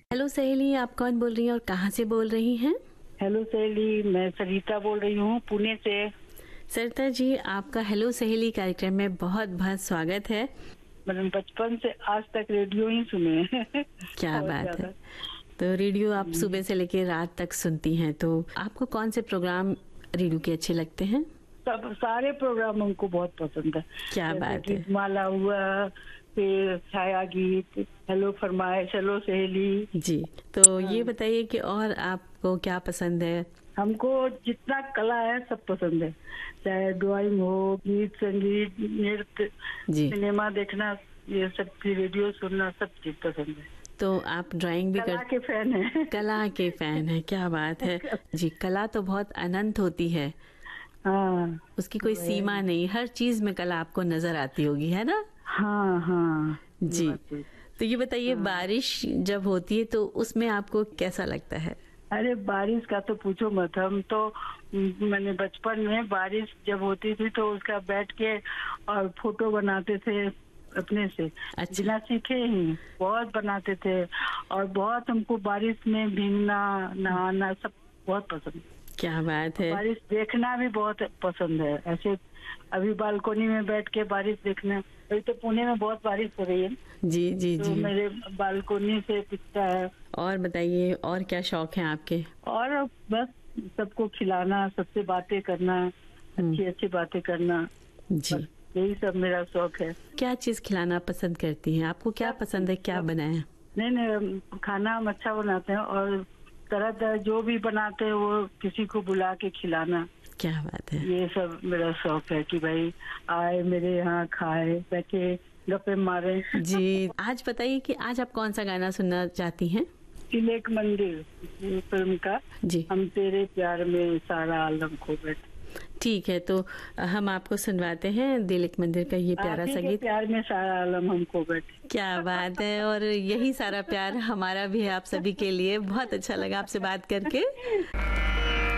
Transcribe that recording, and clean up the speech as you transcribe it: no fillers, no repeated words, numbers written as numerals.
Hello सहेली, आप कौन बोल रही हैं और कहाँ से बोल रही हैं? हेलो सहेली, मैं सरिता बोल रही हूँ पुणे से। सरिता जी, आपका हेलो सहेली कार्यक्रम में बहुत बहुत स्वागत है। मैंने बचपन से आज तक रेडियो ही सुने हैं। क्या बहुत बात है। ज्यादा। तो रेडियो आप सुबह से लेकर रात तक सुनती हैं, तो आपको कौन से प्रोग्राम रेडियो के अच्छे लगते हैं? सब सारे प्रोग्राम हमको बहुत पसंद है। क्या जैसे बात है। गीतमाला हुआ, फिर छाया गीत, हेलो फरमाइश, हेलो सहेली। जी, तो हाँ। ये बताइए कि और आपको क्या पसंद है? हमको जितना कला है सब पसंद है, चाहे ड्राइंग हो, गीत संगीत, नृत्य, जी, सिनेमा देखना, ये सब चीज, रेडियो सुनना, सब चीज पसंद है। तो आप ड्राइंग भी कला के फैन है। कला के फैन हैं, क्या बात है। जी, कला तो बहुत अनंत होती है, हाँ, उसकी तो कोई है। सीमा नहीं, हर चीज में कला आपको नजर आती होगी, है ना? हाँ हाँ, ये जी, बात है। तो ये बताइए, हाँ। बारिश जब होती है तो उसमें आपको कैसा लगता है? अरे बारिश का तो पूछो मत। हम तो मैंने बचपन में बारिश जब होती थी तो उसका बैठ के और फोटो बनाते थे अपने से, अच्छा। बिना सीखे ही बहुत बनाते थे। और बहुत हमको बारिश में भीगना, नहाना सब बहुत पसंद है। क्या बात है। बारिश देखना भी बहुत पसंद है। ऐसे अभी बालकोनी में बैठ के बारिश देखना, अभी तो पुणे में बहुत बारिश हो रही है, जी जी तो जी। मेरे बालकोनी से दिखता है। और बताइए, और क्या शौक है आपके? और बस सबको खिलाना, सबसे बातें करना, अच्छी अच्छी बातें करना, जी, बस यही सब मेरा शौक है। क्या चीज खिलाना पसंद करती हैं? आपको क्या सब पसंद है, चीज़, क्या सब। बनाया? नहीं नहीं, हम खाना हम अच्छा बनाते हैं, और तरह तरह जो भी बनाते हैं वो किसी को बुला के खिलाना, क्या बात है। ये सब मेरा शौक है कि भाई आए मेरे यहाँ, खाए, बैठे, गप्पे मारे। जी, आज बताइए कि आज आप कौन सा गाना सुनना चाहती हैं? तिलक मंदिर फिल्म का, जी, हम तेरे प्यार में सारा आलम खो बैठे। ठीक है, तो हम आपको सुनवाते हैं दिल एक मंदिर का ये आप प्यारा ही सा के गीत। प्यार में सारा आलम हम खो बैठे। क्या बात है, और यही सारा प्यार हमारा भी है आप सभी के लिए। बहुत अच्छा लगा आपसे बात करके।